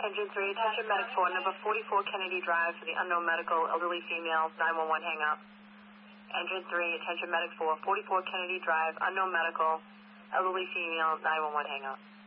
Engine 3, attention medic 4, number 44 Kennedy Drive for the unknown medical, elderly female, 911 hang up. Engine 3, attention medic 4, 44 Kennedy Drive, unknown medical, elderly female, 911 hang up.